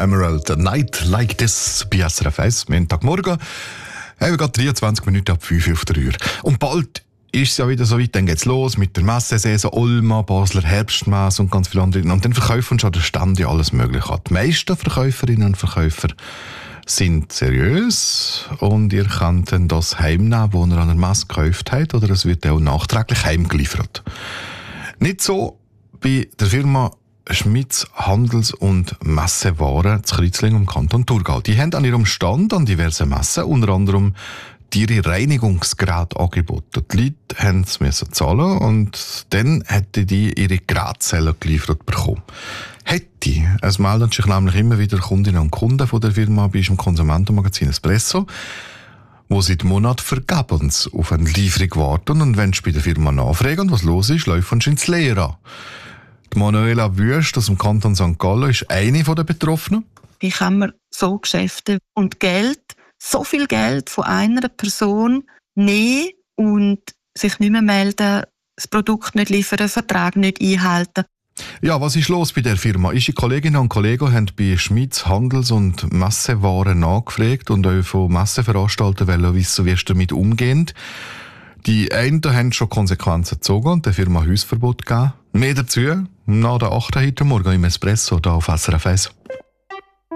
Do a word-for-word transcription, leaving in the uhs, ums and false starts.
Emerald, A Night Like This bei S R F eins, Montagmorgen. Haben wir gerade dreiundzwanzig Minuten ab fünf Uhr auf der Uhr. Und bald ist es ja wieder so weit, dann geht's los mit der Messesaison, Olma, Basler Herbstmesse und ganz viele andere. Und dann verkaufen schon der Stand ja alles Mögliche an. Die meisten Verkäuferinnen und Verkäufer sind seriös und ihr könnt dann das heimnehmen, das ihr an der Messe gekauft habt, oder es wird auch nachträglich heimgeliefert. Nicht so bei der Firma Schmitz Handels- und Messewaren zu Kreuzlingen im Kanton Thurgau. Die haben an ihrem Stand an diversen Messen unter anderem ihre Reinigungsgeräte angeboten. Die Leute haben es müssen zahlen und dann hätten die ihre Gerätezellen geliefert bekommen. Hätte. Es melden sich nämlich immer wieder Kundinnen und Kunden von der Firma bei unserem Konsumentenmagazin Espresso, wo seit Monaten vergebens auf eine Lieferung warten, und wenn sie bei der Firma nachfragen, was los ist, laufen sie ins Leere. Die Manuela Wüst aus dem Kanton Sankt Gallen ist eine der Betroffenen. Wie kann man so Geschäfte und Geld, so viel Geld von einer Person nehmen und sich nicht mehr melden, das Produkt nicht liefern, den Vertrag nicht einhalten? Ja, was ist los bei der Firma? Unsere Kolleginnen und Kollegen haben bei Schmitz Handels- und Messewaren nachgefragt und auch von Messeveranstaltern wollen wissen, wie es damit umgeht. Die einen haben schon Konsequenzen gezogen und der Firma Hausverbot gegeben. Mehr dazu nach der achten heute Morgen im Espresso hier auf S R F eins.